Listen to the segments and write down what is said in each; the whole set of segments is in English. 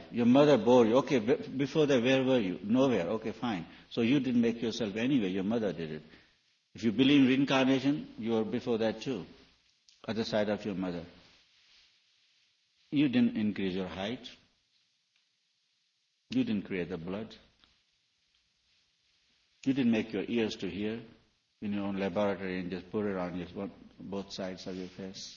Your mother bore you. Okay, before that, where were you? Nowhere. Okay, fine. So you didn't make yourself anyway. Your mother did it. If you believe in reincarnation, you were before that too. Other side of your mother. You didn't increase your height. You didn't create the blood. You didn't make your ears to hear in your own laboratory and just put it on both sides of your face.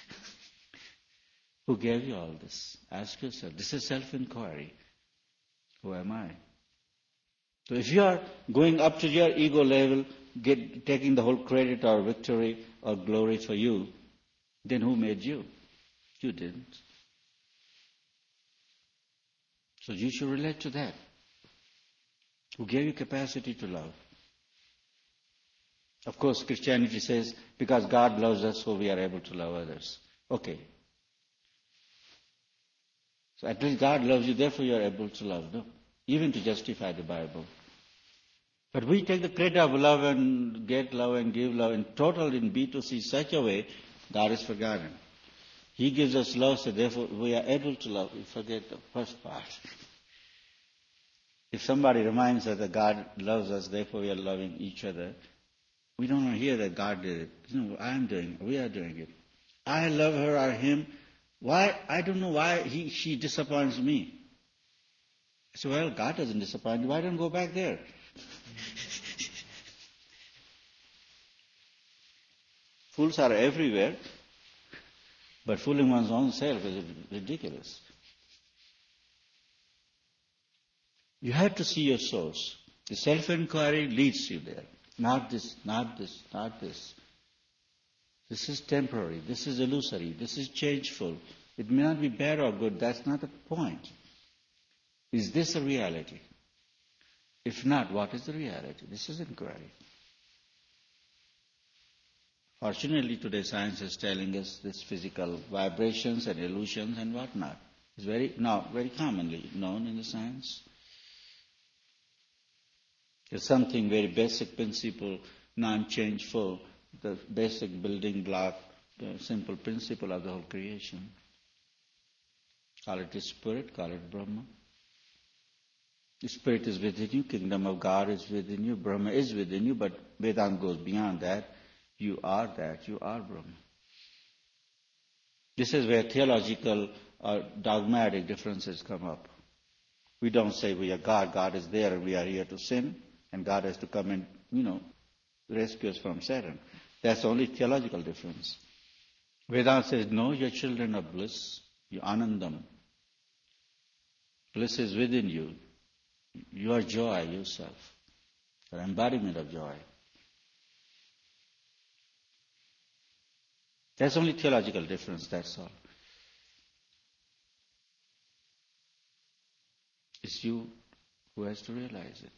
Who gave you all this? Ask yourself. This is self-inquiry. Who am I? So if you are going up to your ego level, taking the whole credit or victory or glory for you, then who made you? You didn't. So you should relate to that. Who gave you capacity to love? Of course, Christianity says, because God loves us, so we are able to love others. Okay. So at least God loves you, therefore you are able to love, no? Even to justify the Bible. But we take the credit of love and get love and give love in total in B2C such a way, God is forgotten. He gives us love, so therefore we are able to love. We forget the first part. If somebody reminds us that God loves us, therefore we are loving each other, we don't want to hear that God did it. No, I am doing it. We are doing it. I love her or him. Why? I don't know why she disappoints me. I say, well, God doesn't disappoint you. Why don't you go back there? Fools are everywhere, but fooling one's own self is ridiculous. You have to see your source. The self-inquiry leads you there. Not this, not this, not this. This is temporary. This is illusory. This is changeful. It may not be bad or good. That's not the point. Is this a reality? If not, what is the reality? This is inquiry. Fortunately, today science is telling us this physical vibrations and illusions and whatnot. It's very commonly known in the science. There's something very basic principle, non-changeful, the basic building block, the simple principle of the whole creation. Call it the spirit, call it Brahma. The spirit is within you, kingdom of God is within you, Brahma is within you, but Vedanta goes beyond that. You are that, you are Brahma. This is where theological or dogmatic differences come up. We don't say we are God, God is there and we are here to sin, and God has to come and, rescue us from Satan. That's the only theological difference. Vedanta says, no, you're children of bliss, you Anandam. Bliss is within you. You are joy yourself. You're embodiment of joy. That's only theological difference, that's all. It's you who has to realize it.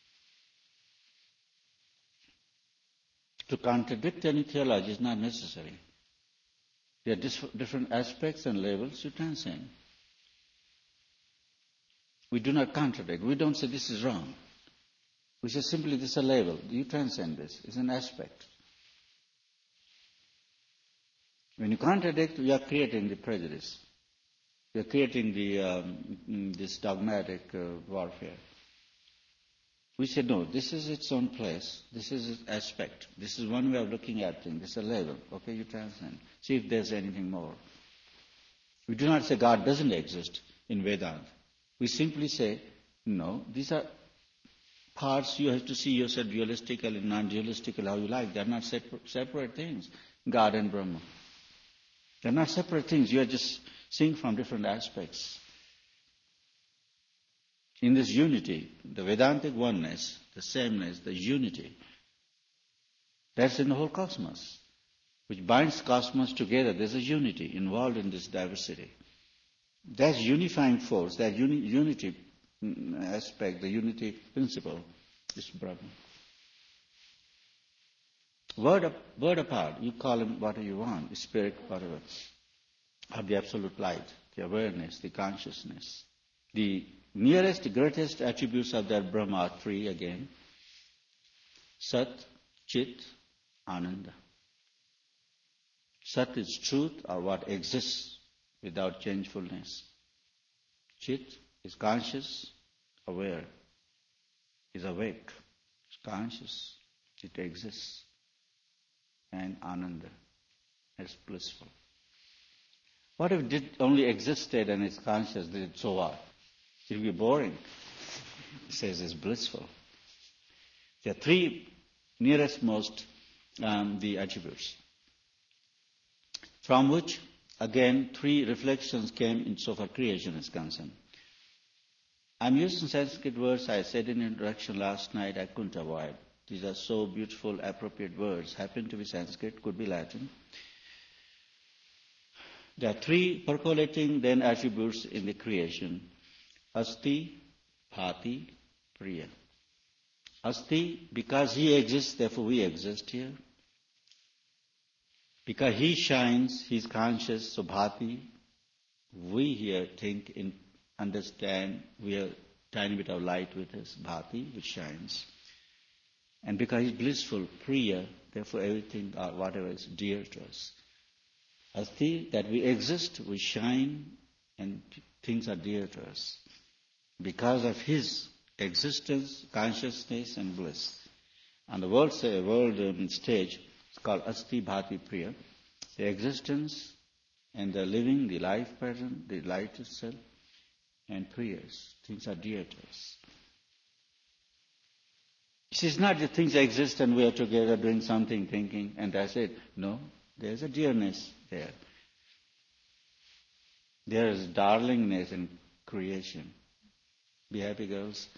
To contradict any theology is not necessary. There are different aspects and levels you transcend. We do not contradict. We don't say this is wrong. We say simply this is a level. You transcend this. It's an aspect. When you contradict, you are creating the prejudice. You are creating this dogmatic warfare. We say, no, this is its own place. This is its aspect. This is one way of looking at things. This is a level. Okay, you transcend. See if there's anything more. We do not say God doesn't exist in Vedanta. We simply say, no, these are parts you have to see yourself dualistically, non-dualistically, how you like. They are not separate things, God and Brahma. They are not separate things. You are just seeing from different aspects. In this unity, the Vedantic oneness, the sameness, the unity, that's in the whole cosmos, which binds cosmos together. There's a unity involved in this diversity. That's unifying force, that unity aspect, the unity principle is Brahma. Word apart, you call him whatever you want, spirit, whatever, of the absolute light, the awareness, the consciousness. The nearest, greatest attributes of that Brahma are three again. Sat, Chit, Ananda. Sat is truth or what exists without changefulness. Chit Is conscious, aware, is awake, is conscious, it exists, and ananda, is blissful. What if it only existed and it's conscious, then so what? It would be boring. It says it's blissful. There are three nearest most the attributes, from which, again, three reflections came insofar creation is concerned. I'm using Sanskrit words. I said in introduction last night, I couldn't avoid. These are so beautiful, appropriate words. Happen to be Sanskrit, could be Latin. There are three percolating then attributes in the creation. Asti, Bhati, Priya. Asti, because he exists, therefore we exist here. Because he shines, he is conscious, so Bhati, we here think, understand, we have a tiny bit of light with us, Bhati, which shines. And because he is blissful, Priya, therefore everything or whatever is dear to us. Asti, that we exist, we shine, and things are dear to us. Because of his existence, consciousness, and bliss. On the world stage, it's called Asti Bhati Priya. The existence and the living, the life pattern, the light itself, and prayers. Things are dear to us. It's not that things exist and we are together doing something, thinking, and that's it. No, there's a dearness there. There is darlingness in creation. Be happy, girls.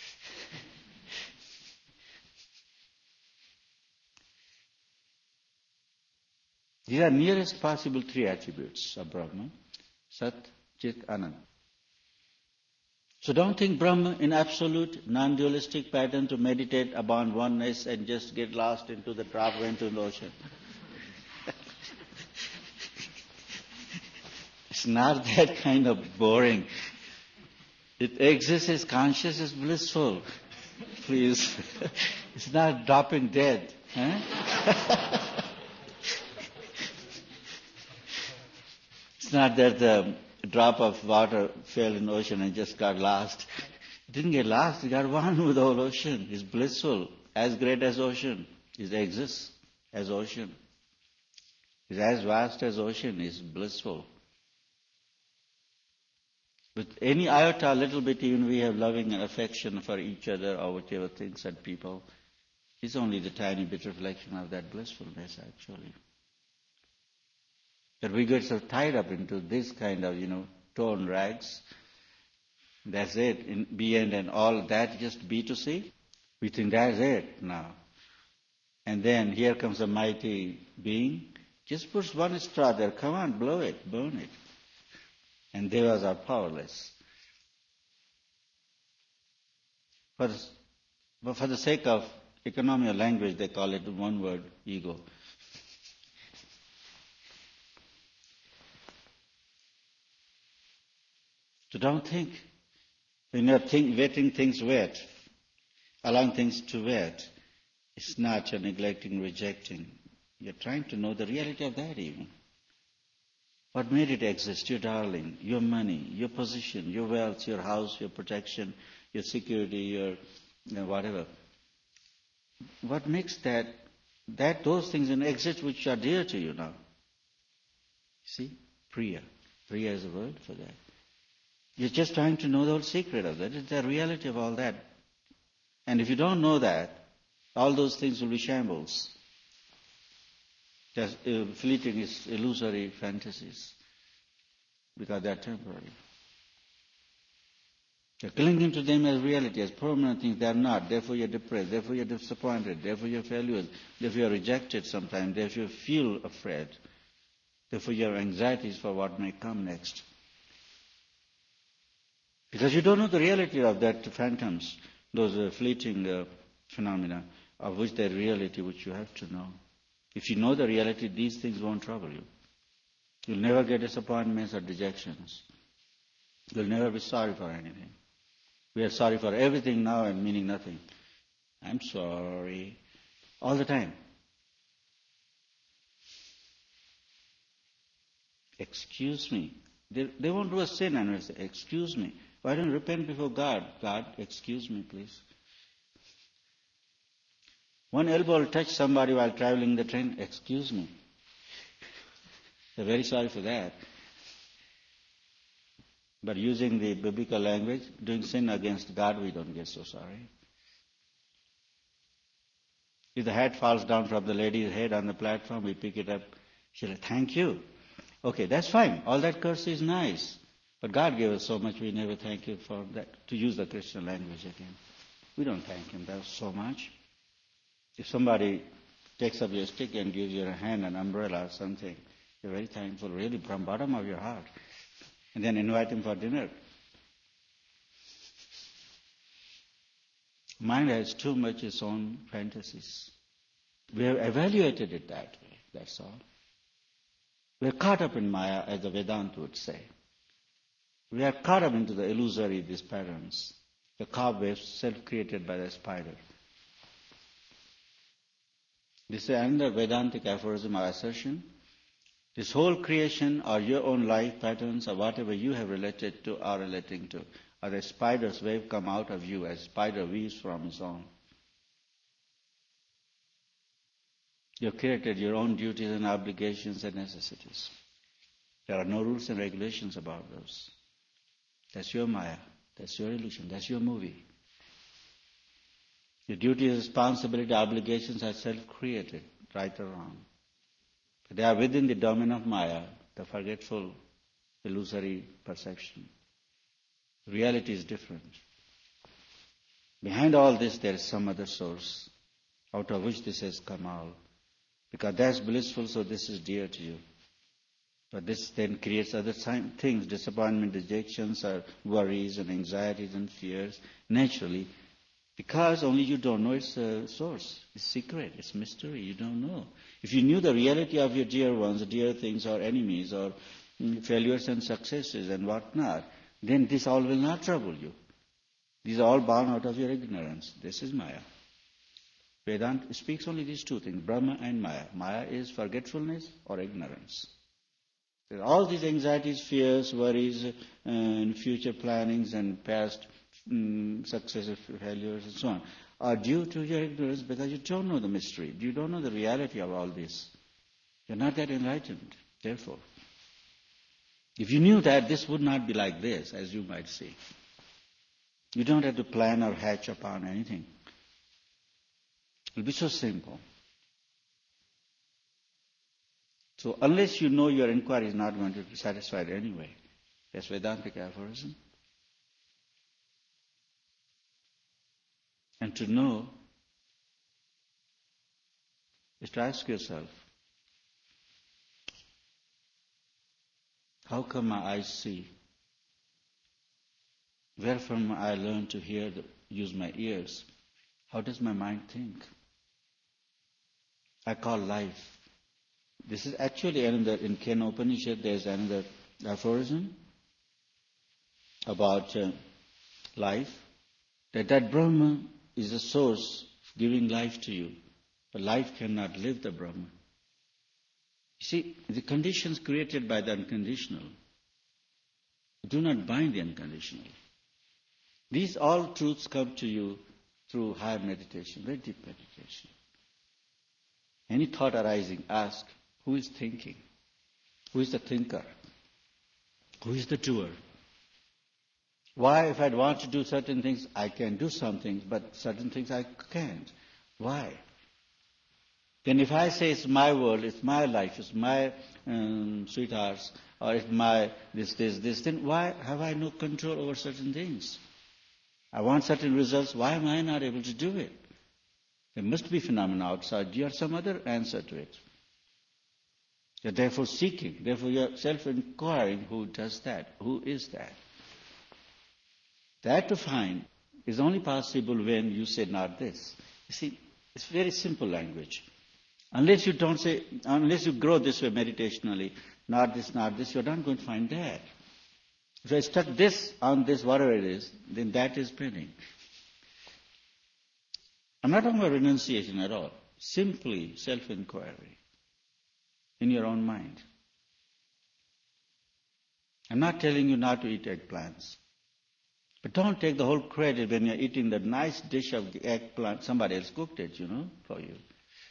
These are nearest possible three attributes of Brahma: Sat, Chit, Anand. So don't think Brahma in absolute, non-dualistic pattern to meditate upon oneness and just get lost into the drop into the ocean. It's not that kind of boring. It exists as conscious, as blissful. Please. It's not dropping dead. Huh? It's not that the drop of water fell in the ocean and just got lost. It didn't get lost. It got one with the whole ocean. It's blissful, as great as ocean. It exists as ocean. It's as vast as ocean. It's blissful. With any iota, little bit, even we have loving and affection for each other or whatever things and people. It's only the tiny bit reflection of that blissfulness, actually. But we get so tied up into this kind of, torn rags. That's it. In B and all that, just B to C. We think that's it now. And then here comes a mighty being. Just push one straw there. Come on, blow it, burn it. And devas are powerless. But for the sake of economy or language, they call it one word, ego. So don't think. When you're wetting things wet, allowing things to wet, it's not you're neglecting, rejecting. You're trying to know the reality of that even. What made it exist? Your darling, your money, your position, your wealth, your house, your protection, your security, your whatever. What makes those things exist which are dear to you now? See? Priya. Priya is a word for that. You're just trying to know the whole secret of that. It's the reality of all that. And if you don't know that, all those things will be shambles. Just fleeting is illusory fantasies. Because they are temporary. You're clinging to them as reality, as permanent things. They are not. Therefore you're depressed. Therefore you're disappointed. Therefore you're failures. Therefore you're rejected sometimes. Therefore you feel afraid. Therefore you have anxieties for what may come next. Because you don't know the reality of that phantoms, those fleeting phenomena, of which the reality which you have to know. If you know the reality, these things won't trouble you. You'll never get disappointments or dejections. You'll never be sorry for anything. We are sorry for everything now and meaning nothing. I'm sorry. All the time. Excuse me. They won't do a sin and say, excuse me. Why don't you repent before God? God, excuse me, please. One elbow will touch somebody while traveling the train. Excuse me. They're very sorry for that. But using the biblical language, doing sin against God, we don't get so sorry. If the hat falls down from the lady's head on the platform, we pick it up. She'll say, thank you. Okay, that's fine. All that courtesy is nice. But God gave us so much, we never thank Him for that. To use the Christian language again. We don't thank Him so much. If somebody takes up your stick and gives you a hand, an umbrella or something, you're very thankful, really, from the bottom of your heart. And then invite him for dinner. Mind has too much its own fantasies. We have evaluated it that way, that's all. We are caught up in Maya, as the Vedanta would say. We are caught up into the illusory, these patterns, the cobwebs self-created by the spider. This is another Vedantic aphorism or assertion. This whole creation or your own life patterns or whatever you have related to or relating to are the spider's web come out of you as spider weaves from his own. You have created your own duties and obligations and necessities. There are no rules and regulations about those. That's your Maya. That's your illusion. That's your movie. Your duties, responsibility, obligations are self-created, right or wrong. They are within the domain of Maya, the forgetful, illusory perception. Reality is different. Behind all this, there is some other source out of which this has come out. Because that's blissful, so this is dear to you. But this then creates other things, disappointment, dejections, or worries and anxieties and fears, naturally. Because only you don't know its source. It's secret, it's mystery, you don't know. If you knew the reality of your dear ones, dear things or enemies or failures and successes and whatnot, then this all will not trouble you. These are all born out of your ignorance. This is Maya. Vedanta speaks only these two things, Brahma and Maya. Maya is forgetfulness or ignorance. All these anxieties, fears, worries, and future plannings and past successive failures and so on are due to your ignorance because you don't know the mystery. You don't know the reality of all this. You're not that enlightened, therefore. If you knew that, this would not be like this, as you might see. You don't have to plan or hatch upon anything. It will be so simple. So unless you know your inquiry is not going to be satisfied anyway, that's Vedantic aphorism. And to know is to ask yourself, how come my eyes see? Where from I learn to hear, use my ears? How does my mind think? I call life. This is actually another, in Kena Upanishad, there's another aphorism about life, that Brahma is the source of giving life to you. But life cannot live the Brahma. You see, the conditions created by the unconditional do not bind the unconditional. These all truths come to you through higher meditation, very deep meditation. Any thought arising, ask, who is thinking? Who is the thinker? Who is the doer? Why, if I want to do certain things, I can do some things, but certain things I can't. Why? Then if I say it's my world, it's my life, it's my sweethearts, or it's my this, then why have I no control over certain things? I want certain results, why am I not able to do it? There must be phenomena outside you or some other answer to it. You're therefore seeking, therefore you're self-inquiring who does that, who is that. That to find is only possible when you say not this. You see, it's very simple language. Unless you grow this way meditationally, not this, you're not going to find that. If I stuck this on this, whatever it is, then that is penning. I'm not talking about renunciation at all. Simply self-inquiry in your own mind. I'm not telling you not to eat eggplants. But don't take the whole credit when you're eating that nice dish of eggplant. Somebody else cooked it, for you.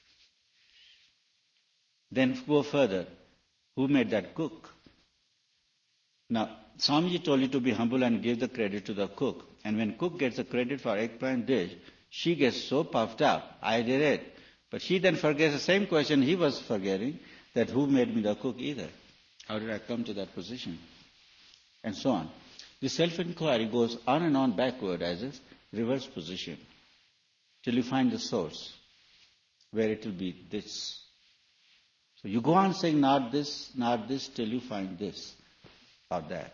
Then go further. Who made that cook? Now, Swamiji told you to be humble and give the credit to the cook. And when cook gets the credit for eggplant dish, she gets so puffed up. I did it. But she then forgets the same question he was forgetting, that who made me the cook either? How did I come to that position? And so on. The self-inquiry goes on and on backward as a reverse position till you find the source where it will be this. So you go on saying not this, till you find this or that.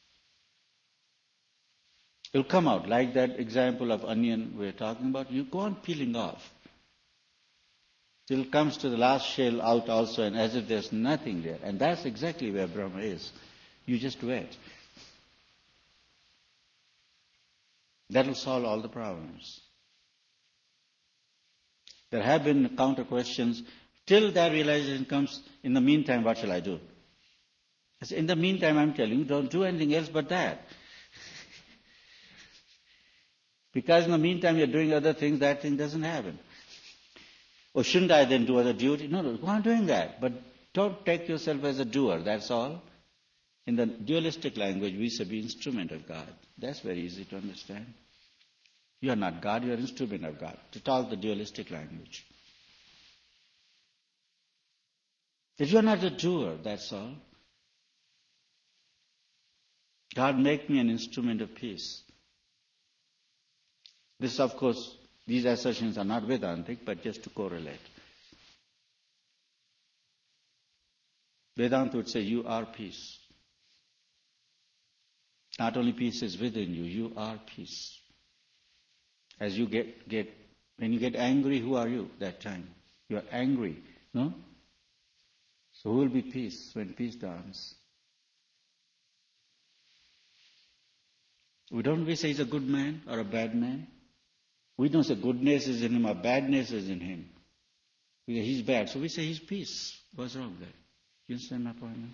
It will come out like that example of onion we're talking about. You go on peeling off till it comes to the last shell out also, and as if there's nothing there. And that's exactly where Brahma is. You just wait. That will solve all the problems. There have been counter questions. Till that realization comes, in the meantime, what shall I do? I say, in the meantime, I'm telling you, don't do anything else but that. Because in the meantime, you're doing other things, that thing doesn't happen. Or shouldn't I then do other duty? No, go on doing that. But don't take yourself as a doer, that's all. In the dualistic language, we say be instrument of God. That's very easy to understand. You are not God, you are instrument of God. To talk the dualistic language. That you are not a doer, that's all. God, make me an instrument of peace. This, of course, these assertions are not Vedantic, but just to correlate. Vedanta would say, you are peace. Not only peace is within you, you are peace. As you when you get angry, who are you that time? You are angry, no? So who will be peace when peace dawns? We say he's a good man or a bad man. We don't say goodness is in him or badness is in him. We say he's bad, so we say he's peace. What's wrong with that? You understand my point?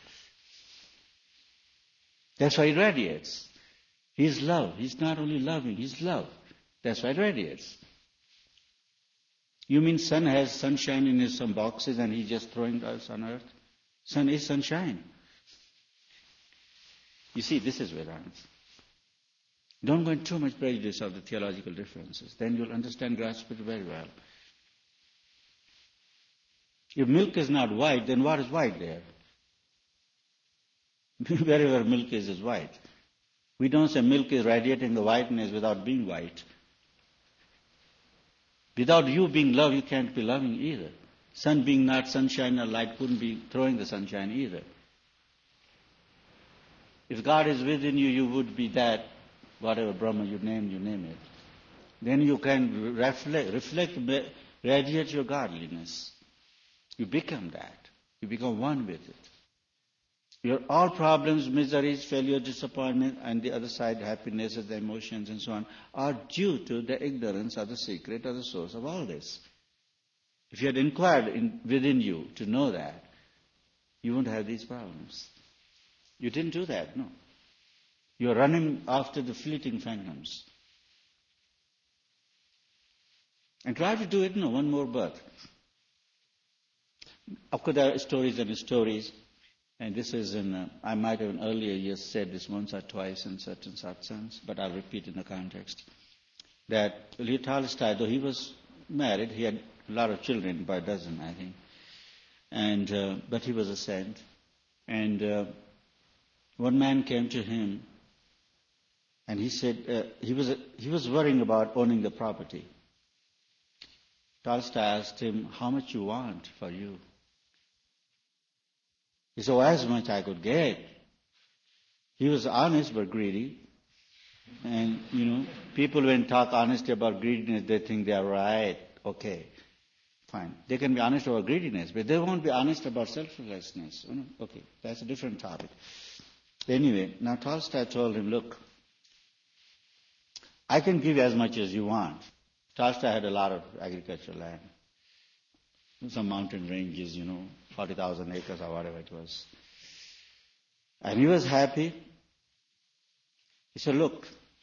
That's why he radiates. He's love. He's not only loving, he's love. That's why it radiates. You mean sun has sunshine in some boxes and he's just throwing us on earth? Sun is sunshine. You see, this is Vedanta. Don't go into too much prejudice of the theological differences. Then you'll understand, grasp it very well. If milk is not white, then what is white there? Wherever milk is white. We don't say milk is radiating the whiteness without being white. Without you being love, you can't be loving either. Sun being not sunshine or light couldn't be throwing the sunshine either. If God is within you, you would be that, whatever Brahma you name it. Then you can reflect, radiate your godliness. You become that. You become one with it. Your all problems, miseries, failure, disappointment, and the other side, happiness, the emotions and so on, are due to the ignorance of the secret or the source of all this. If you had inquired within you to know that, you wouldn't have these problems. You didn't do that, no. You're running after the fleeting phantoms. And try to do it, one more birth. Of course, there are stories and stories. And this is I might have in earlier years said this once or twice in certain satsangs, but I'll repeat in the context. That Leo Tolstoy, though he was married, he had a lot of children, by a dozen, I think. And but he was a saint. And one man came to him, and he said he was worrying about owning the property. Tolstoy asked him, "How much you want for you?" He said, as much I could get. He was honest but greedy. And, people when talk honesty about greediness, they think they are right. Okay, fine. They can be honest about greediness, but they won't be honest about selflessness. Okay, that's a different topic. Anyway, now Tolstoy told him, look, I can give you as much as you want. Tolstoy had a lot of agricultural land. Some mountain ranges, 40,000 acres or whatever it was. And he was happy. He said, look,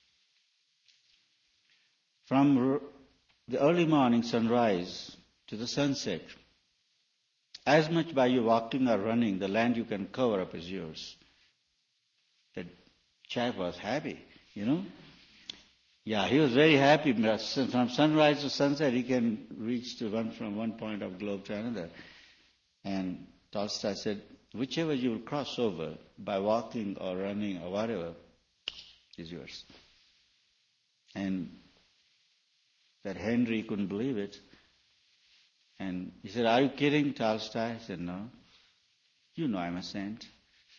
from the early morning sunrise to the sunset, as much by you walking or running, the land you can cover up is yours. That chap was happy, you know. Yeah, he was very happy. From sunrise to sunset, he can reach from one point of globe to another. And Tolstoy said, whichever you will cross over by walking or running or whatever is yours. And that Henry couldn't believe it. And he said, are you kidding, Tolstoy? I said, no. You know I'm a saint.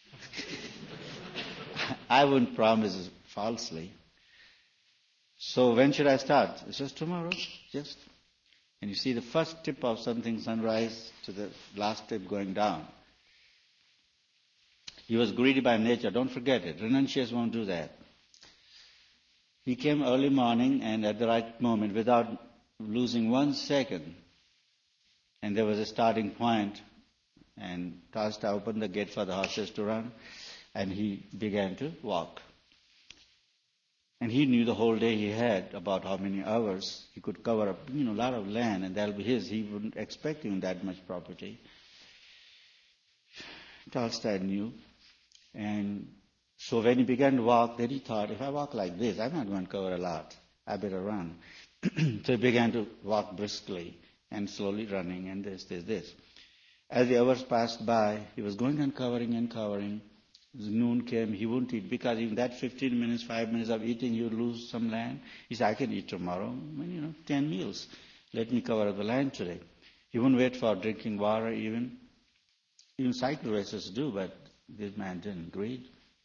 I wouldn't promise falsely. So when should I start? He says, tomorrow, just. And you see the first tip of something sunrise to the last tip going down. He was greedy by nature, don't forget it. Renunciates won't do that. He came early morning and at the right moment without losing 1 second. And there was a starting point, and Tolstoy opened the gate for the horses to run, and he began to walk. And he knew the whole day he had, about how many hours he could cover up, a lot of land, and that'll be his. He wouldn't expect him that much property. Tolstoy knew. And so when he began to walk, then he thought, if I walk like this, I'm not going to cover a lot. I better run. So he began to walk briskly and slowly running, and this. As the hours passed by, he was going and covering. As noon came, he wouldn't eat, because in that 15 minutes, 5 minutes of eating, you lose some land. He said, I can eat tomorrow, 10 meals. Let me cover the land today. He wouldn't wait for drinking water even. Even cycle racers do, but this man didn't. Greed.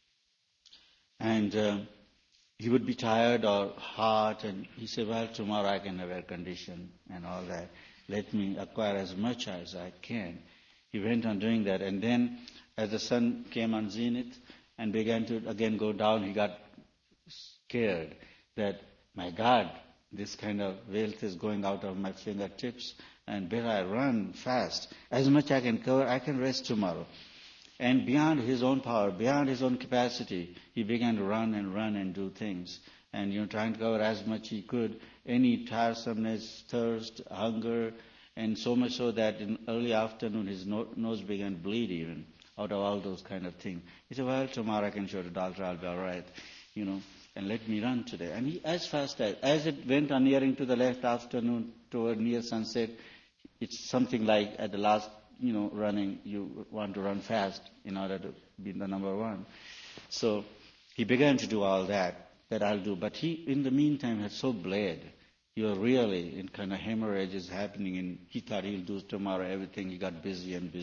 And he would be tired or hot, and he said, well, tomorrow I can have air condition and all that. Let me acquire as much as I can. He went on doing that, and then as the sun came on zenith and began to again go down, he got scared that, my God, this kind of wealth is going out of my fingertips, and better I run fast. As much I can cover, I can rest tomorrow. And beyond his own power, beyond his own capacity, he began to run and do things. And, trying to cover as much he could, any tiresomeness, thirst, hunger, and so much so that in early afternoon his nose began to bleed even out of all those kind of things. He said, well, tomorrow I can show the doctor, I'll be all right, and let me run today. And he, as fast as it went on nearing to the late afternoon toward near sunset, it's something like at the last, running, you want to run fast in order to be the number one. So he began to do all that I'll do. But he, in the meantime, had so bled. He was really in kind of hemorrhages happening, and he thought he'll do tomorrow everything. He got busy and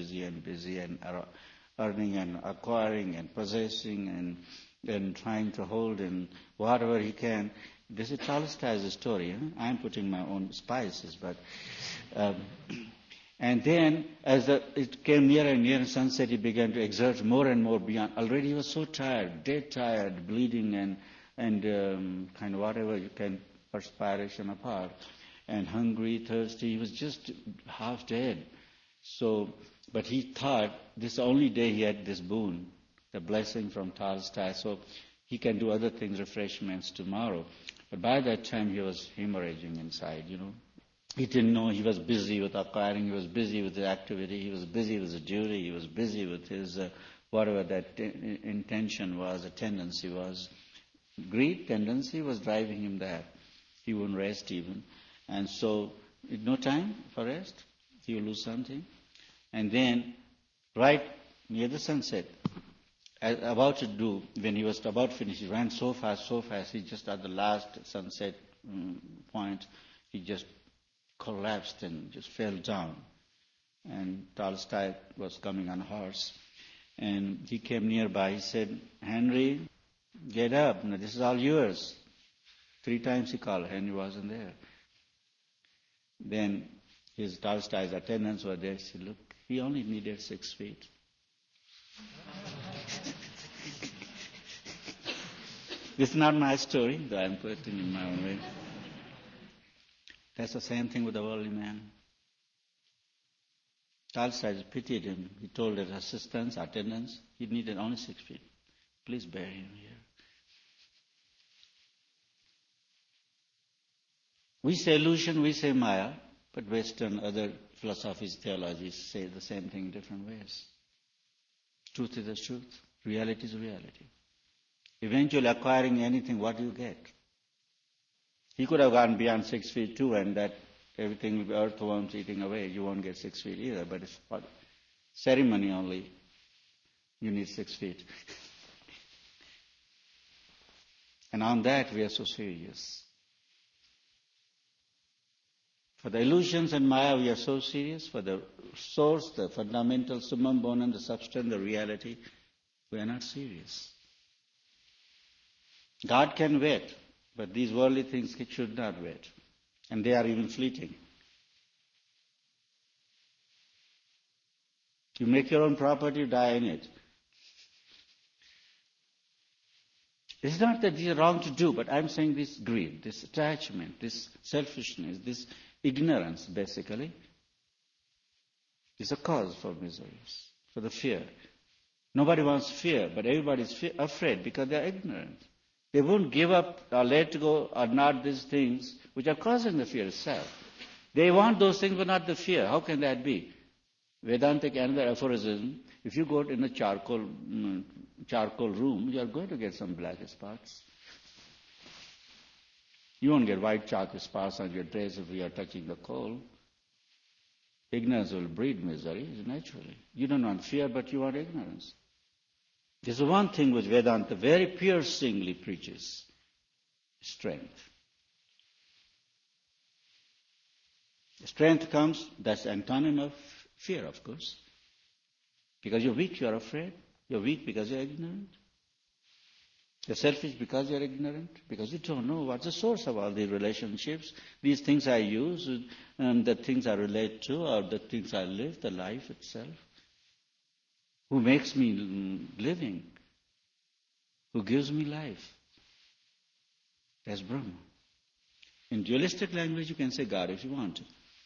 earning and acquiring and possessing and trying to hold in whatever he can. This is Tolstoy's story. I'm putting my own spices, but... And then, as it came nearer and nearer sunset, he began to exert more and more beyond. Already he was so tired, dead tired, bleeding and kind of whatever you can, perspiration apart, and hungry, thirsty. He was just half dead. So, but he thought this only day he had this boon, the blessing from Tolstoy, so he can do other things, refreshments tomorrow. But by that time he was hemorrhaging inside, He didn't know he was busy with acquiring, he was busy with the activity, he was busy with the duty, he was busy with his, whatever that intention was, a tendency was. Greed tendency was driving him there. He wouldn't rest even. And so, no time for rest, he will lose something. And then, right near the sunset, about to do, when he was about to finish, he ran so fast, he just at the last sunset point, he just collapsed and just fell down. And Tolstoy was coming on a horse. And he came nearby. He said, Henry, get up. Now, this is all yours. 3 times he called. Henry wasn't there. Then his Tolstoy's attendants were there. He said, look, he only needed 6 feet. This is not my story, though I'm putting it in my own way. That's the same thing with the worldly man. Tolstoy pitied him. He told his assistants, attendants, he needed only 6 feet. Please bury him here. We say illusion, we say Maya, but Western, other philosophies, theologies say the same thing in different ways. Truth is the truth. Reality is reality. Eventually acquiring anything, what do you get? He could have gone beyond 6 feet too, and that everything will be earthworms eating away. You won't get 6 feet either, but it's for ceremony only. You need 6 feet. And on that we are so serious. For the illusions and Maya we are so serious. For the source, the fundamental summum bonum, the substance, the reality, we are not serious. God can wait, but these worldly things should not wait. And they are even fleeting. You make your own property, you die in it. It's not that these are wrong to do, but I'm saying this greed, this attachment, this selfishness, this ignorance, basically, is a cause for miseries, for the fear. Nobody wants fear, but everybody is afraid because they are ignorant. They won't give up or let go or not these things which are causing the fear itself. They want those things but not the fear. How can that be? Vedantic, another aphorism, if you go in a charcoal room, you are going to get some black spots. You won't get white chalk spots on your dress if you are touching the coal. Ignorance will breed misery, naturally. You don't want fear, but you want ignorance. This is one thing which Vedanta very piercingly preaches. Strength. Strength comes, that's antonym of fear, of course. Because you're weak, you're afraid. You're weak because you're ignorant. You're selfish because you're ignorant. Because you don't know what's the source of all these relationships. These things I use, the things I relate to, or the things I live, the life itself. Who makes me living? Who gives me life? That's Brahma. In dualistic language, you can say God if you want to.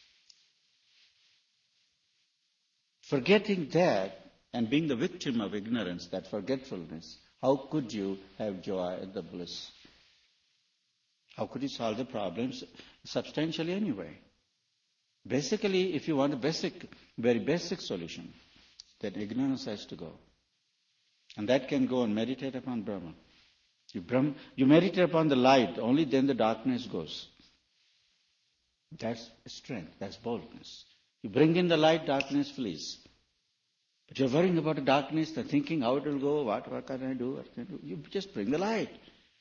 Forgetting that and being the victim of ignorance, that forgetfulness, how could you have joy and the bliss? How could you solve the problems substantially anyway? Basically, if you want a very basic solution, then ignorance has to go. And that can go and meditate upon Brahma. You meditate upon the light, only then the darkness goes. That's strength, that's boldness. You bring in the light, darkness flees. But you're worrying about the darkness, the thinking how it will go, what can I do, what can I do? You just bring the light.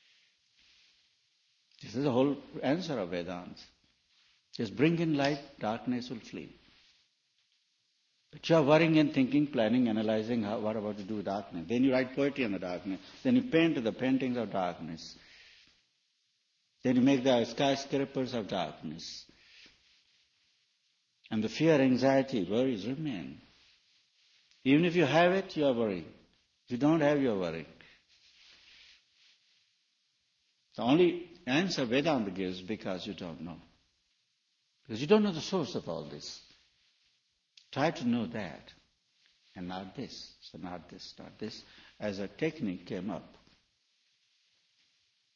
This is the whole answer of Vedanta. Just bring in light, darkness will flee. But you are worrying and thinking, planning, analyzing what about to do with darkness. Then you write poetry on the darkness. Then you paint the paintings of darkness. Then you make the skyscrapers of darkness. And the fear, anxiety, worries remain. Even if you have it, you are worrying. If you don't have, you are worrying. The only answer Vedanta gives because you don't know. Because you don't know the source of all this. Try to know that. And not this. So not this, not this. As a technique came up.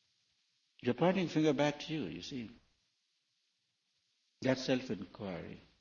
You're pointing finger back to you, you see. That's self-inquiry.